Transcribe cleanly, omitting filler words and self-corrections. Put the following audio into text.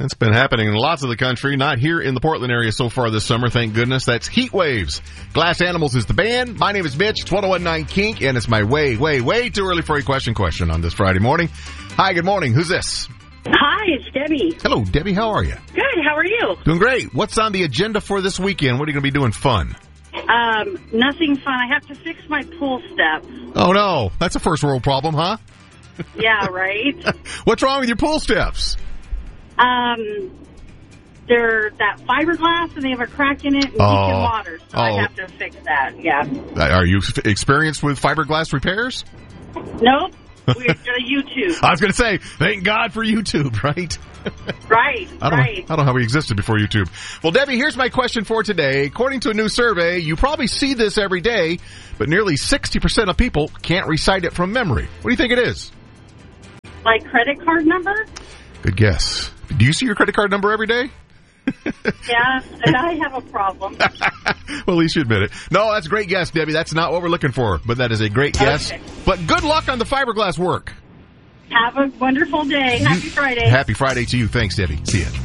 It's been happening in lots of the country, not here in the Portland area so far this summer, thank goodness. That's heat waves. Glass Animals is the band. My name is Mitch. It's 1019 Kink, and it's my way too early for a question on this Friday morning. Hi, good morning. Who's this? Hi, it's Debbie. Hello, Debbie. How are you? Good. How are you? Doing great. What's on the agenda for this weekend? What are you going to be doing fun? Nothing fun. I have to fix my pool steps. Oh, no. That's a first world problem, huh? Yeah, right? What's wrong with your pool steps? They're that fiberglass, and they have a crack in it and leaking water, so I have to fix that, yeah. Are you experienced with fiberglass repairs? Nope. We're going to YouTube. I was going to say, thank God for YouTube, right? Right. I don't know how we existed before YouTube. Well, Debbie, here's my question for today. According to a new survey, you probably see this every day, but nearly 60% of people can't recite it from memory. What do you think it is? My credit card number? Good guess. Do you see your credit card number every day? Yeah, and I have a problem. Well, at least you admit it. No, that's a great guess, Debbie. That's not what we're looking for, but that is a great guess. Okay. But good luck on the fiberglass work. Have a wonderful day. Happy Friday. Happy Friday to you. Thanks, Debbie. See ya.